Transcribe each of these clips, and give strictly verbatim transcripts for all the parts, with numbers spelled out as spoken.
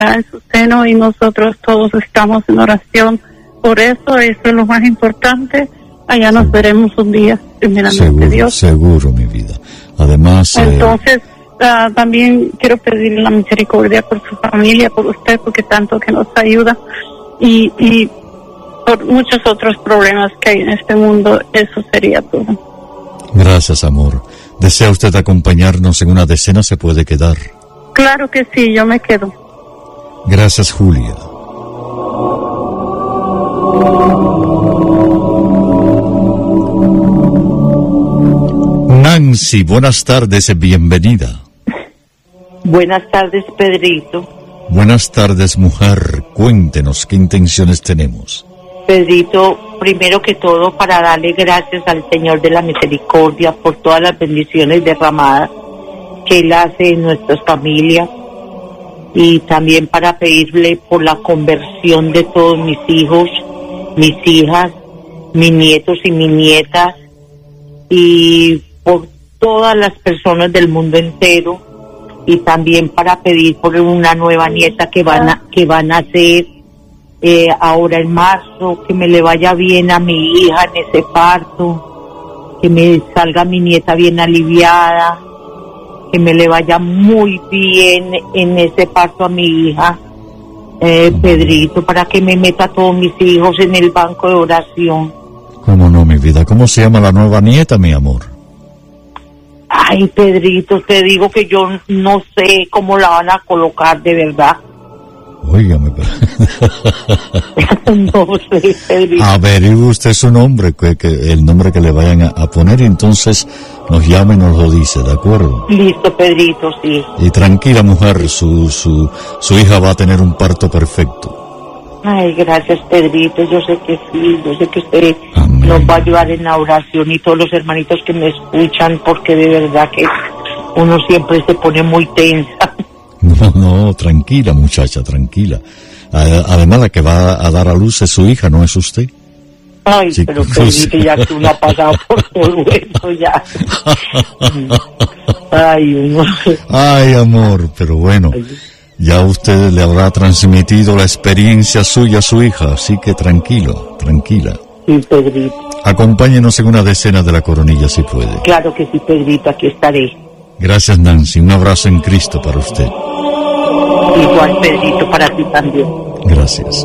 está en su seno y nosotros todos estamos en oración por eso. Eso es lo más importante. Allá nos veremos un día, primeramente seguro, Dios. Seguro, mi vida. Además, entonces eh... uh, también quiero pedirle la misericordia por su familia, por usted, porque tanto que nos ayuda, y, y por muchos otros problemas que hay en este mundo. Eso sería todo. Gracias, amor. ¿Desea usted acompañarnos en una decena? ¿Se puede quedar? Claro que sí, yo me quedo. Gracias, Julia. Nancy, buenas tardes, bienvenida. Buenas tardes, Pedrito. Buenas tardes, mujer. Cuéntenos, ¿qué intenciones tenemos? Pedrito, primero que todo, para darle gracias al Señor de la Misericordia por todas las bendiciones derramadas que Él hace en nuestras familias, y también para pedirle por la conversión de todos mis hijos, mis hijas, mis nietos y mis nietas, y por todas las personas del mundo entero, y también para pedir por una nueva nieta que van a, que van a hacer eh, ahora en marzo, que me le vaya bien a mi hija en ese parto, que me salga mi nieta bien aliviada, que me le vaya muy bien en ese parto a mi hija, eh, Pedrito, para que me meta a todos mis hijos en el banco de oración. ¿Cómo no, mi vida? ¿Cómo se llama la nueva nieta, mi amor? Ay, Pedrito, te digo que yo no sé cómo la van a colocar, de verdad. Óigame, no sé, Pedrito. Averigüe usted su nombre, que, que el nombre que le vayan a, a poner, y entonces nos llama y nos lo dice, ¿de acuerdo? Listo, Pedrito, sí. Y tranquila, mujer, su, su, su hija va a tener un parto perfecto. Ay, gracias, Pedrito, yo sé que sí, yo sé que usted Amén. Nos va a ayudar en la oración, y todos los hermanitos que me escuchan, porque de verdad que uno siempre se pone muy tensa. No, no, tranquila, muchacha, tranquila. Además, la que va a dar a luz es su hija, no es usted. Ay, sí, pero pues, Pedrito, ya que uno ha pasado por todo eso, ya. Ay, uno. Ay, amor, pero bueno, ya usted le habrá transmitido la experiencia suya a su hija, así que tranquilo, tranquila. Sí, Pedrito. Acompáñenos en una decena de la coronilla, si puede. Claro que sí, Pedrito, aquí estaré. Gracias, Nancy. Un abrazo en Cristo para usted. Igual, Pedrito, para ti también. Gracias.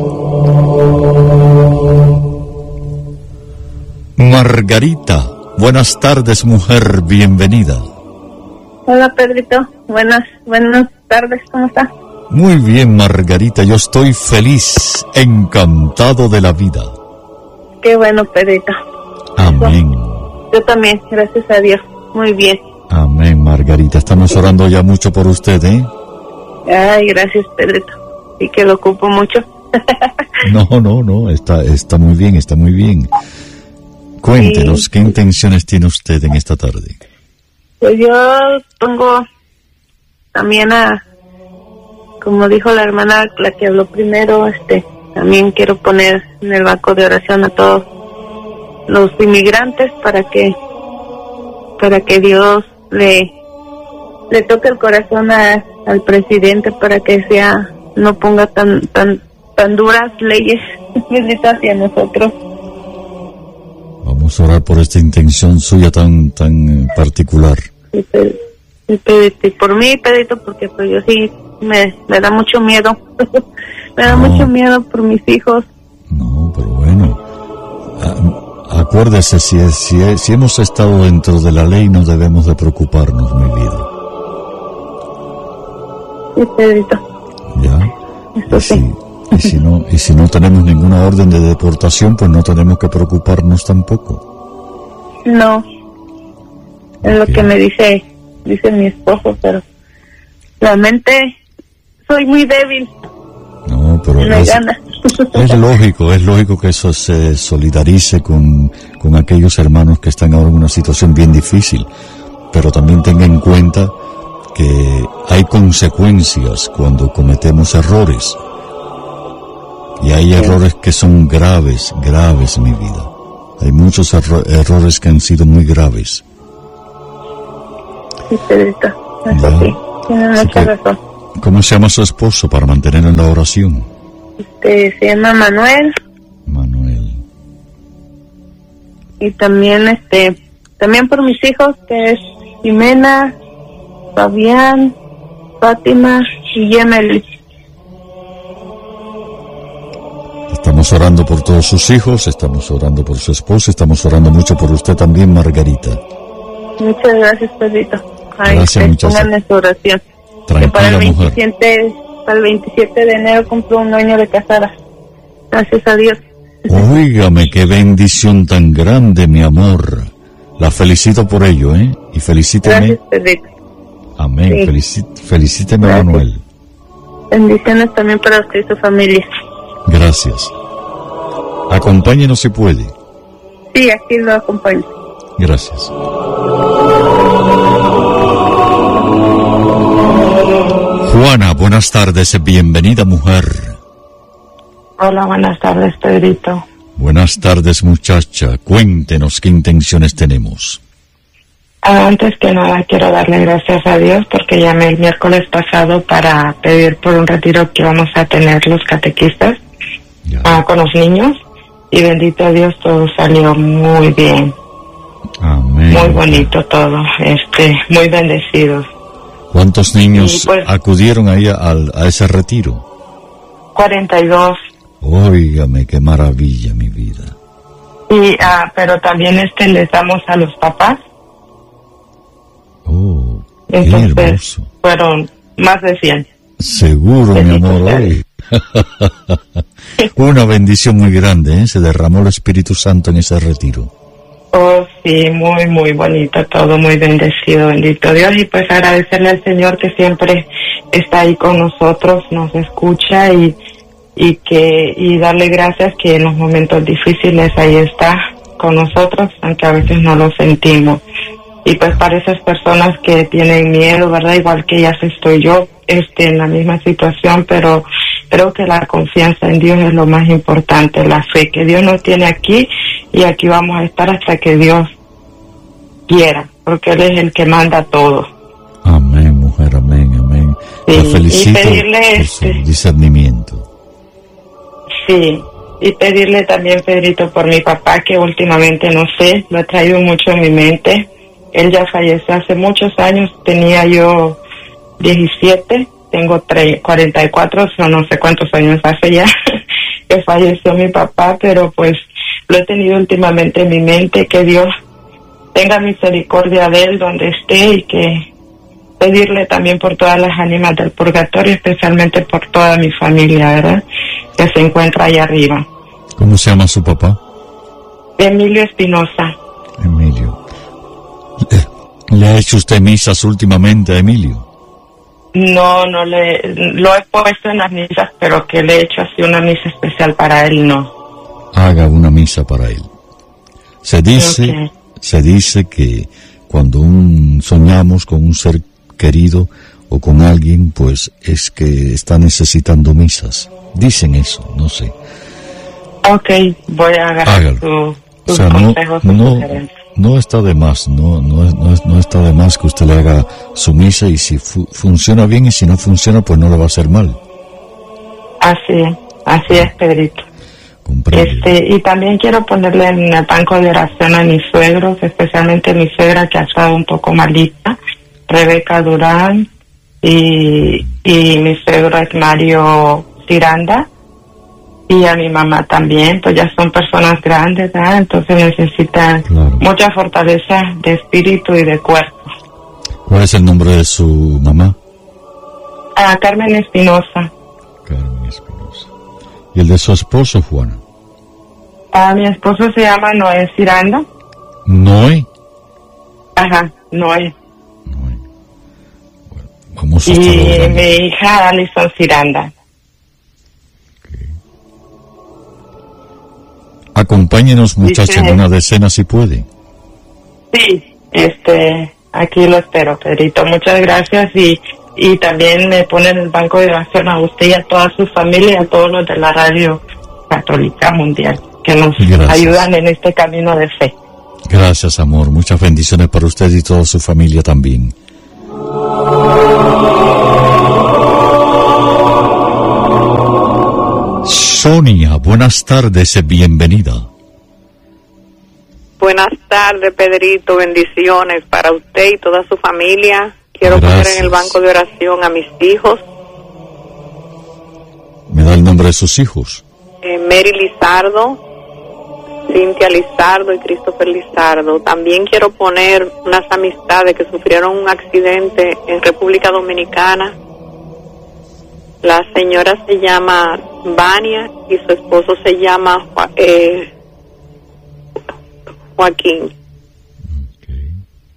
Margarita, buenas tardes, mujer, bienvenida. Hola, Pedrito. Buenas, buenas tardes, ¿cómo está? Muy bien, Margarita, yo estoy feliz, encantado de la vida. Qué bueno, Pedrito. Amén. Yo también, gracias a Dios. Muy bien. Amén, Margarita. Estamos orando ya mucho por usted, ¿eh? Ay, gracias, Pedrito. Y que lo ocupo mucho. No, no, no, está, está muy bien, está muy bien. Cuéntenos, sí. ¿Qué intenciones tiene usted en esta tarde? Pues yo pongo también a, como dijo la hermana, la que habló primero, este, también quiero poner en el banco de oración a todos los inmigrantes para que, para que Dios le, le toque el corazón a, al presidente, para que sea, no ponga tan, tan, tan duras leyes hacia nosotros. Vamos a orar por esta intención suya tan, tan particular. Sí, Pedrito, sí, Pedrito, y por mí, Pedrito, porque pues yo sí me, me da mucho miedo. Me da no, mucho miedo por mis hijos. No, pero bueno, a, acuérdese, si, es, si, es, si hemos estado dentro de la ley, no debemos de preocuparnos, mi vida. Sí, Pedrito. Ya. Eso y sí. Si, y, si no, y si no tenemos ninguna orden de deportación, pues no tenemos que preocuparnos tampoco. No. Es okay. Lo que me dice, dice mi esposo, pero realmente soy muy débil. No, pero es, es lógico, es lógico que eso se solidarice con, con aquellos hermanos que están ahora en una situación bien difícil, pero también tenga en cuenta que hay consecuencias cuando cometemos errores, y hay sí. errores que son graves, graves, mi vida. Hay muchos erro- errores que han sido muy graves. Sí, Pedrito, eso sí, tiene mucha razón. ¿Cómo se llama su esposo para mantenerlo en la oración? Este, se llama Manuel. Manuel. Y también, este, también por mis hijos, que es Jimena, Fabián, Fátima y Yemeli. Estamos orando por todos sus hijos, estamos orando por su esposo, estamos orando mucho por usted también, Margarita. Muchas gracias, Pedrito. Ay, gracias, muchachas. Pongan en su oración. Tranquila, que para el mujer. veintisiete, para el veintisiete de enero cumplo un año de casada. Gracias a Dios. Óigame, qué bendición tan grande, mi amor. La felicito por ello, ¿eh? Y felicíteme. Gracias, Pedrito. Amén. Sí. Felicit, felicíteme, gracias. Manuel. Bendiciones también para usted y su familia. Gracias. Acompáñenos si puede. Sí, aquí lo acompaño. Gracias. Juana, buenas tardes, bienvenida, mujer. Hola, buenas tardes, Pedrito. Buenas tardes, muchacha. Cuéntenos qué intenciones tenemos. Antes que nada, quiero darle gracias a Dios porque llamé el miércoles pasado para pedir por un retiro que vamos a tener los catequistas uh, con los niños. Y bendito a Dios, todo salió muy bien. Amén. Muy bonito todo, este, muy bendecidos. ¿Cuántos niños pues, acudieron ahí al, a ese retiro? cuarenta y dos. Óigame, qué maravilla, mi vida. Y, uh, pero también este les damos a los papás. Oh, qué Entonces, hermoso. Fueron más de cien. Seguro, mi amor, hoy. Una bendición muy grande, ¿eh? Se derramó el Espíritu Santo en ese retiro. Oh, sí, muy, muy bonito todo, muy bendecido, bendito Dios. Y pues agradecerle al Señor que siempre está ahí con nosotros, nos escucha y, y que, y darle gracias que en los momentos difíciles ahí está con nosotros, aunque a veces no lo sentimos. Y pues para esas personas que tienen miedo, ¿verdad? Igual que ellas estoy yo, este, en la misma situación, pero creo que la confianza en Dios es lo más importante, la fe que Dios nos tiene aquí y aquí vamos a estar hasta que Dios quiera, porque Él es el que manda todo. Amén, mujer, amén, amén. Sí, Te felicito y pedirle por este, su discernimiento. Sí, y pedirle también, Pedrito, por mi papá, que últimamente, no sé, lo he traído mucho en mi mente. Él ya falleció hace muchos años, tenía yo diecisiete, tengo cuarenta y cuatro, so no sé cuántos años hace ya que falleció mi papá, pero pues lo he tenido últimamente en mi mente, que Dios tenga misericordia de él donde esté y que pedirle también por todas las ánimas del purgatorio, especialmente por toda mi familia, ¿verdad? Que se encuentra allá arriba. ¿Cómo se llama su papá? Emilio Espinosa. Emilio. ¿Le, ¿Le ha hecho usted misas últimamente a Emilio? No, no le, lo he puesto en las misas, pero que le he hecho así una misa especial para él, no. Haga una misa para él. Se dice, okay. se dice que cuando un, soñamos con un ser querido o con alguien, pues es que está necesitando misas. Dicen eso, no sé. Ok, voy a agarrar tu, tus o sea, consejos. No, no, no está de más, no, no, no, no está de más que usted le haga su misa y si fu- funciona bien y si no funciona, pues no le va a hacer mal. Así es, así es, Pedrito. Comprende. Este, y también quiero ponerle en el banco de oración a mis suegros, especialmente mi suegra que ha estado un poco malita, Rebeca Durán, y, y mi suegro es Mario Tiranda, y a mi mamá también, pues ya son personas grandes, ¿verdad? Entonces necesitan claro. mucha fortaleza de espíritu y de cuerpo. ¿Cuál es el nombre de su mamá? Ah, Carmen Espinosa. Carmen Espinosa. ¿Y el de su esposo, Juana? Ah, mi esposo se llama Noé Ciranda. ¿Noé? Ajá, Noé. Noé. Bueno, vamos a y mi hija Alison Ciranda. Acompáñenos, muchachos, en una decena si puede. Sí, este, aquí lo espero, Pedrito. Muchas gracias y, y también me pone en el banco de oración a usted y a toda su familia y a todos los de la Radio Católica Mundial que nos gracias. ayudan en este camino de fe. Gracias, amor. Muchas bendiciones para usted y toda su familia también. Sonia, buenas tardes, bienvenida. Buenas tardes, Pedrito, bendiciones para usted y toda su familia. Quiero Gracias. poner en el banco de oración a mis hijos. ¿Me da el nombre de sus hijos? Eh, Mary Lizardo, Cintia Lizardo y Christopher Lizardo. También quiero poner unas amistades que sufrieron un accidente en República Dominicana. La señora se llama Vania y su esposo se llama Jo- eh, Joaquín. Okay.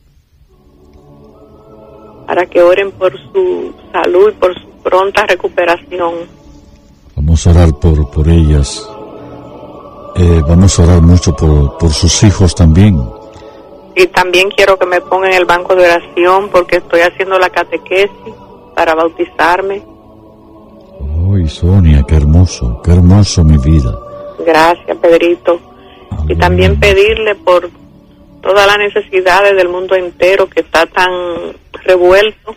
Para que oren por su salud y por su pronta recuperación. Vamos a orar por, por ellas. Eh, vamos a orar mucho por, por sus hijos también. Y también quiero que me pongan en el banco de oración porque estoy haciendo la catequesis para bautizarme. Ay, Sonia, qué hermoso, qué hermoso mi vida. Gracias, Pedrito. Amén. Y también pedirle por todas las necesidades del mundo entero que está tan revuelto.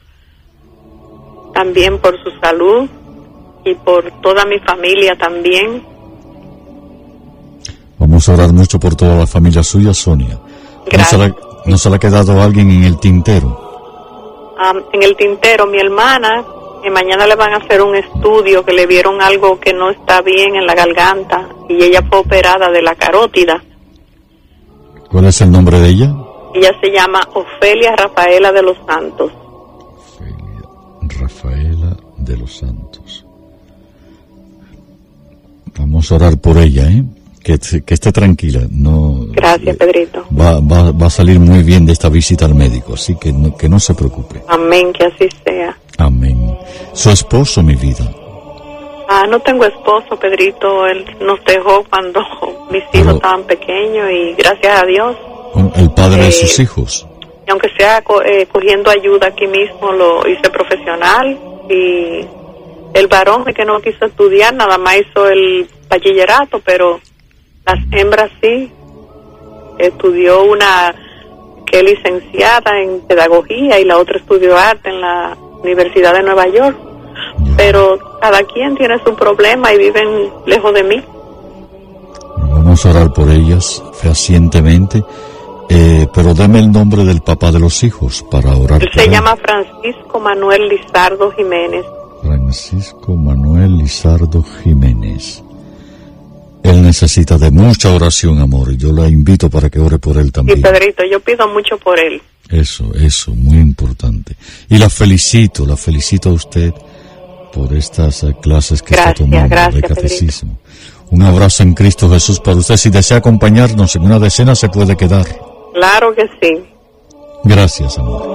También por su salud y por toda mi familia también. Vamos a orar mucho por toda la familia suya, Sonia. ¿No se, le, ¿No se le ha quedado alguien en el tintero? Um, en el tintero, mi hermana, que mañana le van a hacer un estudio que le vieron algo que no está bien en la garganta y ella fue operada de la carótida. ¿Cuál es el nombre de ella? Ella se llama Ofelia Rafaela de los Santos. Ofelia Rafaela de los Santos. Vamos a orar por ella, ¿eh? Que, que esté tranquila. No, Gracias, Pedrito. Va, va, va a salir muy bien de esta visita al médico, así que no, que no se preocupe. Amén, que así sea. Amén. Su esposo, mi vida. Ah, no tengo esposo, Pedrito. Él nos dejó cuando mis hijos Pero, estaban pequeños y gracias a Dios. Bueno, el padre eh, de sus hijos. Y aunque sea co eh, cogiendo ayuda aquí mismo, lo hice profesional. Y el varón que no quiso estudiar, nada más hizo el bachillerato, pero las hembras sí. Estudió una que es licenciada en pedagogía y la otra estudió arte en la Universidad de Nueva York. Pero cada quien tiene su problema y viven lejos de mí. Vamos a orar por ellas fehacientemente, eh, pero deme el nombre del papá de los hijos para orar. Él por se él. llama Francisco Manuel Lizardo Jiménez. Francisco Manuel Lizardo Jiménez. Él necesita de mucha oración, amor, y yo la invito para que ore por él Y también. Pedrito, yo pido mucho por él. Eso, eso, muy importante. Y la felicito, la felicito a usted por estas eh, clases que Gracias, está tomando gracias, de catecismo. Un abrazo en Cristo Jesús para usted. Si desea acompañarnos en una decena, se puede quedar. Claro que sí. Gracias, amor.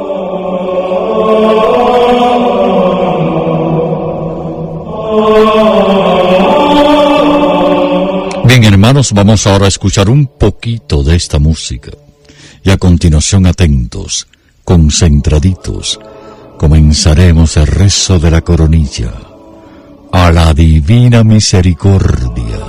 Bien, hermanos, vamos ahora a escuchar un poquito de esta música. Y a continuación, atentos, concentraditos, comenzaremos el rezo de la coronilla. A la divina misericordia.